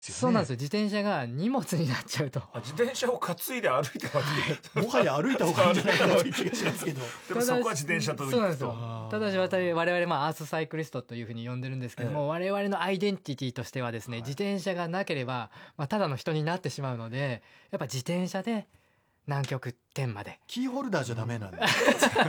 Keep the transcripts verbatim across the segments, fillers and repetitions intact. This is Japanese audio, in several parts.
そうなんですよ。自転車が荷物になっちゃうと。 あ、自転車を担いで歩いてます。 もはや歩いた方がいいんじゃないかなという気がしますけど。 でもそこは自転車と行くと。 そうなんですよ。ただし我々、まあ、アースサイクリストというふうに呼んでるんですけども、ええ、我々のアイデンティティとしてはですね、はい、自転車がなければ、まあ、ただの人になってしまうので、やっぱ自転車で南極点まで。 キーホルダーじゃダメなんだ。 キ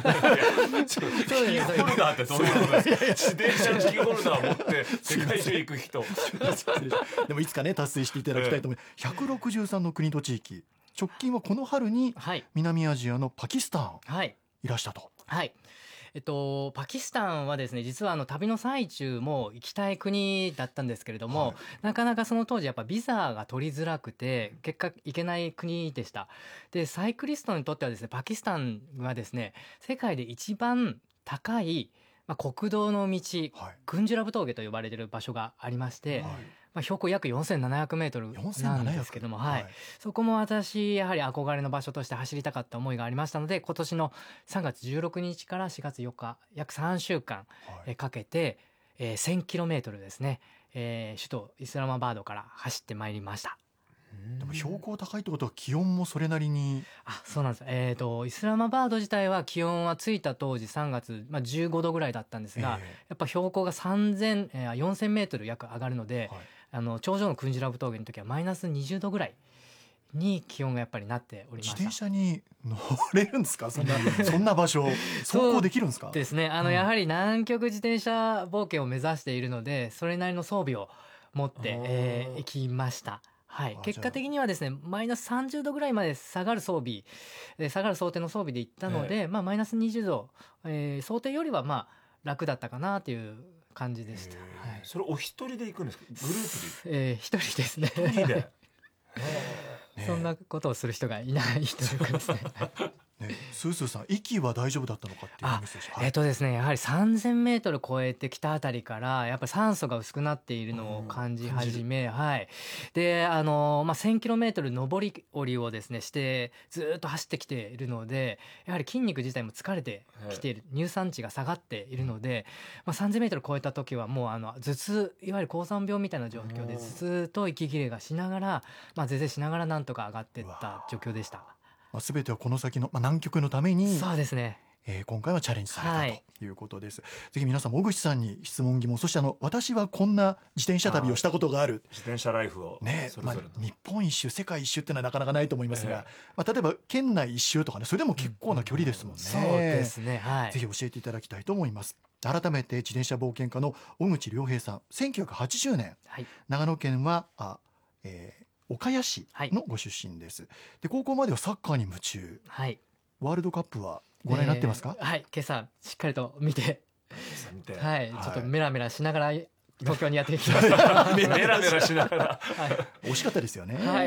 ーホルダーってどういうことですか。自転車のキーホルダーを持って世界中行く人。 でもいつかね達成していただきたいと思います。ひゃくろくじゅうさんの国と地域、直近はこの春に南アジアのパキスタン、はい、いらしたと。 はい。えっと、パキスタンはですね、実はあの旅の最中も行きたい国だったんですけれども、はい、なかなかその当時やっぱビザが取りづらくて結果行けない国でした。でサイクリストにとってはですね、パキスタンはですね、世界で一番高い、まあ、国道の道、はい、グンジュラブ峠と呼ばれている場所がありまして、はい、まあ、標高約よんせんななひゃくメートルなんですけども、はい、はい、そこも私やはり憧れの場所として走りたかった思いがありましたので、今年のさんがつじゅうろくにちからしがつよっか、約さんしゅうかんかけて、はい、えー、せんキロメートルですね、えー、首都イスラマバードから走ってまいりました。 でも標高高いってことは気温もそれなりに。 あ、そうなんです。えーと、イスラマバード自体は気温は着いた当時さんがつ、まあ、じゅうごどぐらいだったんですが、えー、やっぱ標高がさんぜん、えー、よんせんメートル約上がるので、はい、あの頂上のクンジュラブ峠の時はマイナスにじゅうどぐらいに気温がやっぱりなっておりました。 自転車に乗れるんですか。そんなそんな場所走行できるんですか。 そうですね、あの、うん、やはり南極自転車冒険を目指しているので、それなりの装備を持って、えー、行きました。はい、結果的にはですね、マイナスさんじゅうどぐらいまで下がる装備、えー、下がる想定の装備で行ったので、えーまあ、マイナスにじゅうど、えー、想定よりはまあ楽だったかなという感じでした。はい、 それお一人で行くんですか、グループで。えー、一人ですね。 一人でそんなことをする人がいない人ですね。 ね、スースーさん、息は大丈夫だったのかっていう話でした。 えっとですね、やはりさんぜんメートル超えてきたあたりからやっぱり酸素が薄くなっているのを感じ始め、はい。で、あのまあ、せんキロメートル上り下りをですねしてずっと走ってきているので、やはり筋肉自体も疲れてきている、乳酸値が下がっているので、まあ、さんぜんメートル超えた時はもうあの頭痛、いわゆる高山病みたいな状況で頭痛と息切れがしながら、まあ、是々しながらなんとか上がっていった状況でした。 まあ、全てはこの先の、まあ、南極のために、 そうですね、 えー、今回はチャレンジされた、はい、ということです。ぜひ皆さんも小口さんに質問疑問、そしてあの私はこんな自転車旅をしたことがある、 自転車ライフをね、 それぞれ、 まあ、日本一周世界一周ってのはなかなかないと思いますが、えーまあ、例えば県内一周とかね、それでも結構な距離ですもんね、 うんうん、そうですね、はい、 ぜひ教えていただきたいと思います。改めて自転車冒険家の小口良平さん、せんきゅうひゃくはちじゅうねん、はい、長野県はあ、えー岡谷市のご出身です、はい、で高校まではサッカーに夢中、はい、ワールドカップはご覧になってますか。 えー、はい、今朝しっかりと見て、はい、ちょっとメラメラしながら東京にやってきましたメラメラしながら、 はい、惜しかったですよね、 はい、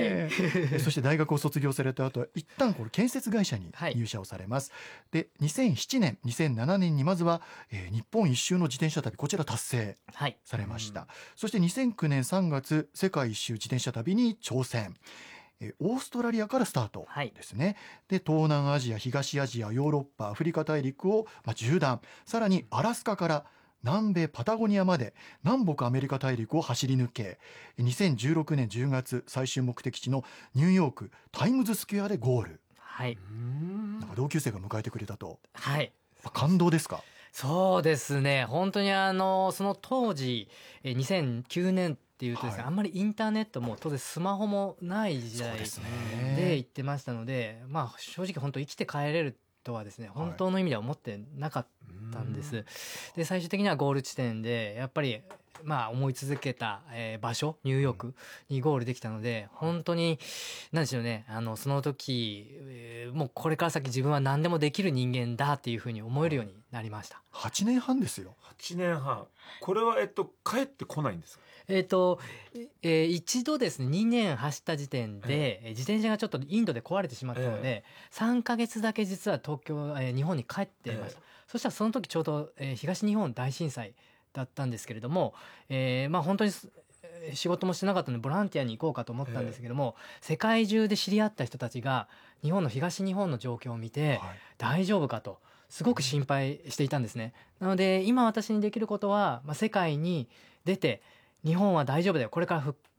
そして大学を卒業された後は一旦これ建設会社に入社をされます、はい、でにせんななねんにせんななねんにまずは、えー、日本一周の自転車旅、こちら達成されました、はい、そしてにせんきゅうねんさんがつ世界一周自転車旅に挑戦、オーストラリアからスタートですね、はい、で東南アジア、東アジア、ヨーロッパ、アフリカ大陸を、まあ、縦断、さらにアラスカから南米パタゴニアまで南北アメリカ大陸を走り抜け、にせんじゅうろくねんじゅうがつ最終目的地のニューヨークタイムズスクエアでゴール、はい、なんか同級生が迎えてくれたと、 はい、 感動ですか。 そうですね、本当にあのその当時にせんきゅうねんっていうとですね、はい、あんまりインターネットも当然スマホもない時代で行ってましたので、まあ正直本当生きて帰れるとはですね、本当の意味では思ってなかったんです、はい、で最終的にはゴール地点でやっぱりまあ思い続けた、えー、場所ニューヨークにゴールできたので、本当に何でしょうね、あのその時、えー、もうこれから先自分は何でもできる人間だっていうふうに思えるようになりました。 はちねんはんですよ。 はちねんはん、これはえっと帰ってこないんですか。 えーとえー、一度ですねにねん走った時点で、えー、自転車がちょっとインドで壊れてしまったので、えー、さんかげつだけ実は東京、えー、日本に帰っていました、えー、そしたらその時ちょうど、えー、東日本大震災だったんですけれども、えー、まあ本当に仕事もしてなかったのでボランティアに行こうかと思ったんですけども、えー、世界中で知り合った人たちが日本の東日本の状況を見て、はい、大丈夫かとすごく心配していたんですね。なので今私にできることは、まあ、世界に出て日本は大丈夫だよ、これから復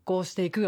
行していく